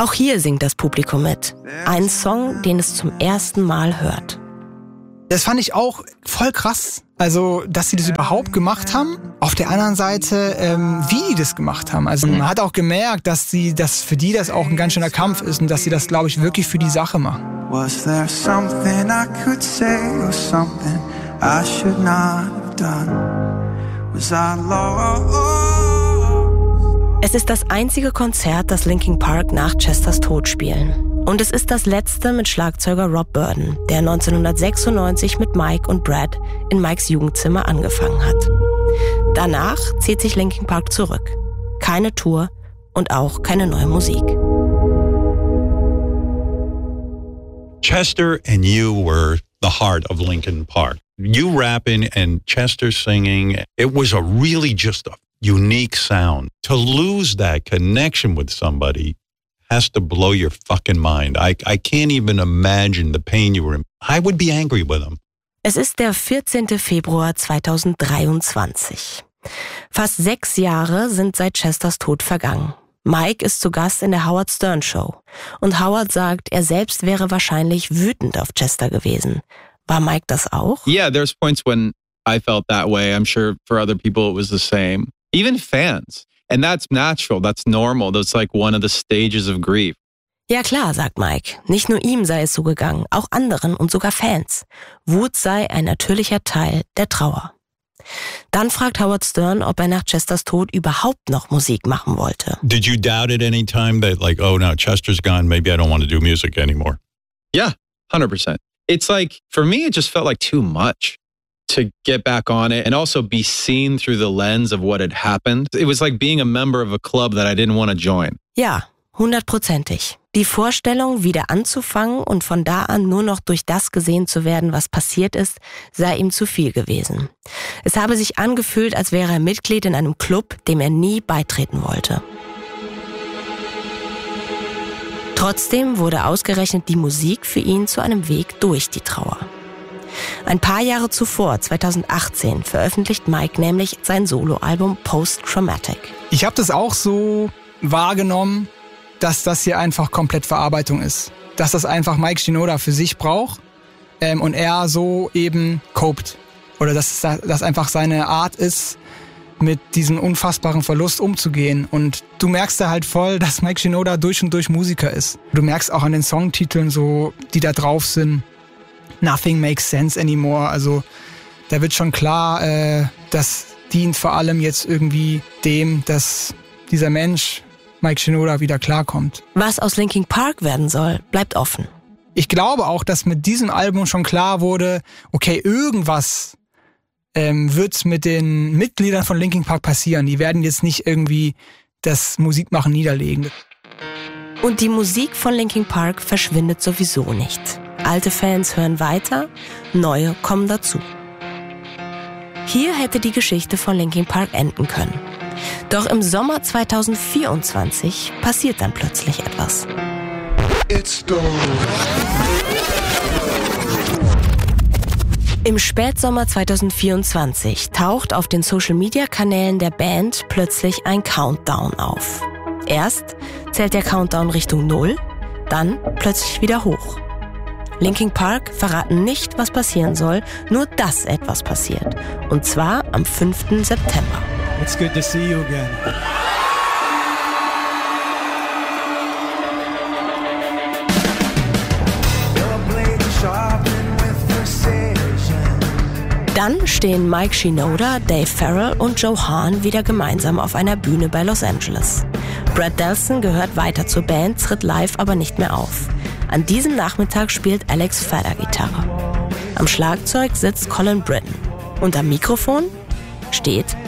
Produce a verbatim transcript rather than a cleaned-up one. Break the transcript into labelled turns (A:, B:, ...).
A: Auch hier singt das Publikum mit. Ein Song, den es zum ersten Mal hört.
B: Das fand ich auch voll krass. Also, dass sie das überhaupt gemacht haben. Auf der anderen Seite, ähm, wie die das gemacht haben. Also, man hat auch gemerkt, dass sie, dass für die das auch ein ganz schöner Kampf ist und dass sie das, glaube ich, wirklich für die Sache machen. Was there something I could say or something I should not have done? Was I lost?
A: Es ist das einzige Konzert, das Linkin Park nach Chesters Tod spielen. Und es ist das letzte mit Schlagzeuger Rob Burden, der neunzehnhundertsechsundneunzig mit Mike und Brad in Mikes Jugendzimmer angefangen hat. Danach zieht sich Linkin Park zurück. Keine Tour und auch keine neue Musik.
C: Chester and you were the heart of Linkin Park. You rapping and Chester singing, it was a really just a unique sound. To lose that connection with somebody has to blow your fucking mind. I, I can't even imagine the pain you were in. I would be angry with him.
A: Es ist der vierzehnten Februar zweitausenddreiundzwanzig. Fast sechs Jahre sind seit Chesters Tod vergangen. Mike ist zu Gast in der Howard Stern Show. Und Howard sagt, er selbst wäre wahrscheinlich wütend auf Chester gewesen. War Mike das auch?
D: Yeah, there's points when I felt that way. I'm sure for other people it was the same. Even fans. And that's natural, that's normal. That's like one of the stages of grief.
A: Ja klar, sagt Mike. Nicht nur ihm sei es so gegangen, auch anderen und sogar Fans. Wut sei ein natürlicher Teil der Trauer. Dann fragt Howard Stern, ob er nach Chesters Tod überhaupt noch Musik machen wollte.
C: Did you doubt at any time that like, oh, now Chester's gone, maybe I don't want to do music anymore?
D: Yeah, one hundred percent. It's like, for me, it just felt like too much to get back on it and also be seen through the lens of what had happened. It was like being a member of a club that I didn't want to join.
A: Ja, hundertprozentig. Die Vorstellung, wieder anzufangen und von da an nur noch durch das gesehen zu werden, was passiert ist, sei ihm zu viel gewesen. Es habe sich angefühlt, als wäre er Mitglied in einem Club, dem er nie beitreten wollte. Trotzdem wurde ausgerechnet die Musik für ihn zu einem Weg durch die Trauer. Ein paar Jahre zuvor, zweitausendachtzehn, veröffentlicht Mike nämlich sein Soloalbum Post-Traumatic.
B: Ich habe das auch so wahrgenommen, dass das hier einfach komplett Verarbeitung ist. Dass das einfach Mike Shinoda für sich braucht ähm, und er so eben copt. Oder dass das einfach seine Art ist, mit diesem unfassbaren Verlust umzugehen. Und du merkst da halt voll, dass Mike Shinoda durch und durch Musiker ist. Du merkst auch an den Songtiteln so, die da drauf sind, Nothing makes sense anymore. Also da wird schon klar, äh, das dient vor allem jetzt irgendwie dem, dass dieser Mensch, Mike Shinoda, wieder klarkommt.
A: Was aus Linkin Park werden soll, bleibt offen.
B: Ich glaube auch, dass mit diesem Album schon klar wurde, okay, irgendwas ähm, wird mit den Mitgliedern von Linkin Park passieren. Die werden jetzt nicht irgendwie das Musikmachen niederlegen.
A: Und die Musik von Linkin Park verschwindet sowieso nicht. Alte Fans hören weiter, neue kommen dazu. Hier hätte die Geschichte von Linkin Park enden können. Doch im Sommer zweitausendvierundzwanzig passiert dann plötzlich etwas. Im Spätsommer zweitausendvierundzwanzig taucht auf den Social-Media-Kanälen der Band plötzlich ein Countdown auf. Erst zählt der Countdown Richtung Null, dann plötzlich wieder hoch. Linkin Park verraten nicht, was passieren soll, nur dass etwas passiert. Und zwar am fünften September.
E: It's good to see you again.
A: Dann stehen Mike Shinoda, Dave Farrell und Joe Hahn wieder gemeinsam auf einer Bühne bei Los Angeles. Brad Delson gehört weiter zur Band, tritt live aber nicht mehr auf. An diesem Nachmittag spielt Alex Feder Gitarre. Am Schlagzeug sitzt Colin Britton. Und am Mikrofon steht